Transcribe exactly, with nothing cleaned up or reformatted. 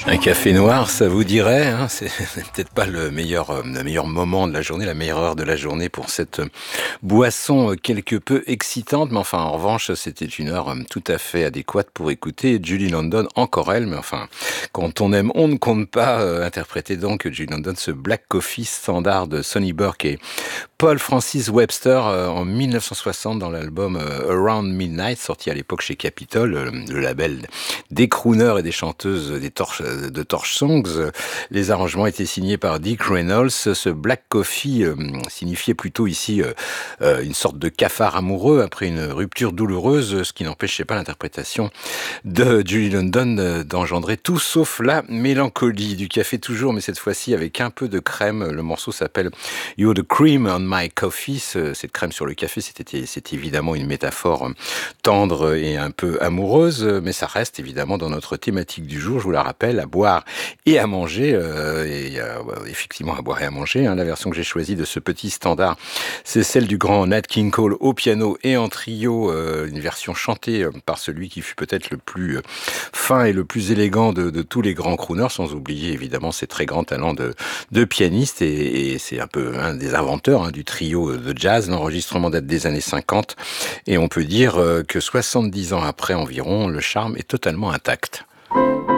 Un café noir, ça vous dirait, hein? C'est c'est peut-être pas le meilleur, heu, le meilleur moment de la journée, la meilleure heure de la journée pour cette, heu, boisson, heu, quelque peu excitante, mais enfin, en revanche, c'était une heure, hem, tout à fait adéquate pour écouter Julie London, encore elle, mais enfin, quand on aime, on ne compte pas, heu, interpréter donc Julie London, ce Black Coffee standard de Sonny Burke et Paul Francis Webster, heu, en mille neuf cent soixante dans l'album, heu, Around Midnight, sorti à l'époque chez Capitol, heu, le label des crooners et des chanteuses des torch de torch songs. Les arrangements étaient signés par Dick Reynolds. Ce Black Coffee euh, signifiait plutôt ici euh, euh, une sorte de cafard amoureux après une rupture douloureuse, ce qui n'empêchait pas l'interprétation de Julie London euh, d'engendrer tout sauf la mélancolie. Du café toujours, mais cette fois-ci avec un peu de crème. Le morceau s'appelle You're the cream on my coffee. Ce- Cette crème sur le café, c'était c'est évidemment une métaphore euh, tendre et un peu amoureuse, mais ça reste évidemment dans notre thématique du jour, je vous la rappelle, à boire et à manger, euh, et euh, ouais, effectivement à boire et à manger. Hein. La version que j'ai choisie de ce petit standard, c'est celle du grand Nat King Cole au piano et en trio, euh, une version chantée euh, par celui qui fut peut-être le plus euh, fin et le plus élégant de, de tous les grands crooners, sans oublier évidemment ses très grands talents de, de pianiste, et, et c'est un peu un des inventeurs hein, du trio de jazz. L'enregistrement date des années cinquante, et on peut dire euh, que soixante-dix ans après environ, le charme est totalement intact.